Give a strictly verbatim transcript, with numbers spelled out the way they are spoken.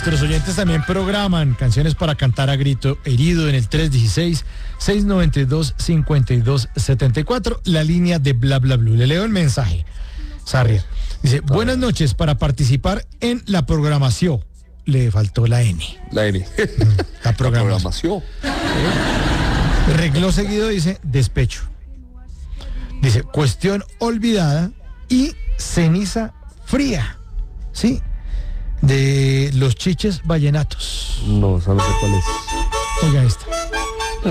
Nuestros oyentes también programan canciones para cantar a grito herido en el tres uno seis, seis nueve dos, cinco dos siete cuatro, la línea de Bla Bla Blue. Le leo el mensaje. Sarria dice, buenas noches, para participar en la programación. Le faltó la N. La N. La programación. Regló seguido dice, despecho. Dice, cuestión olvidada y ceniza fría. Sí. De los Chiches Vallenatos. No, no sé cuál es. Oiga esta.